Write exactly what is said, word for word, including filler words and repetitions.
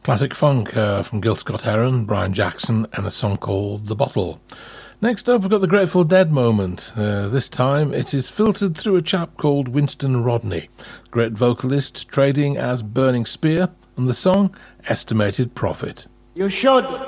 Classic funk uh, from Gil Scott-Heron, Brian Jackson, and a song called The Bottle. Next up, we've got the Grateful Dead moment. Uh, this time, it is filtered through a chap called Winston Rodney, great vocalist trading as Burning Spear, and the song Estimated Profit. You should